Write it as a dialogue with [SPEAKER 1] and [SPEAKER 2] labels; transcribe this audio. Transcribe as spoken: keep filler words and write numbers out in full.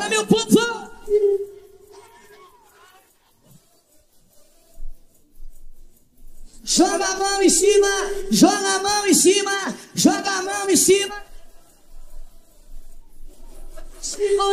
[SPEAKER 1] meu povo! Joga a mão em cima, joga a mão em cima, joga a mão em cima.